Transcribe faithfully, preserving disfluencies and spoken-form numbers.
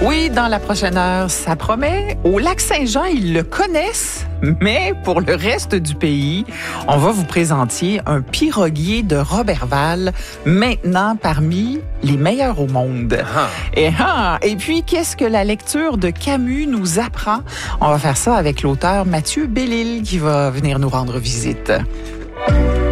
Oui, dans la prochaine heure, ça promet. Au Lac-Saint-Jean, ils le connaissent, mais pour le reste du pays, on va vous présenter un piroguier de Roberval, maintenant parmi les meilleurs au monde. Ah. Et, ah, et puis, qu'est-ce que la lecture de Camus nous apprend? On va faire ça avec l'auteur Mathieu Bellil qui va venir nous rendre visite.